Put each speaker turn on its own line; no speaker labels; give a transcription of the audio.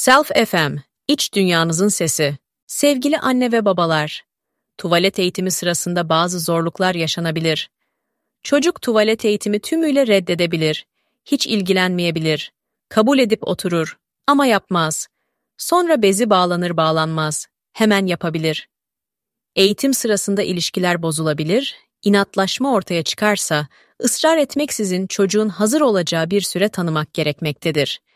Self FM, iç dünyanızın sesi. Sevgili anne ve babalar, tuvalet eğitimi sırasında bazı zorluklar yaşanabilir. Çocuk tuvalet eğitimi tümüyle reddedebilir, hiç ilgilenmeyebilir, kabul edip oturur ama yapmaz. Sonra bezi bağlanır bağlanmaz, hemen yapabilir. Eğitim sırasında ilişkiler bozulabilir, inatlaşma ortaya çıkarsa, ısrar etmeksizin çocuğun hazır olacağı bir süre tanımak gerekmektedir.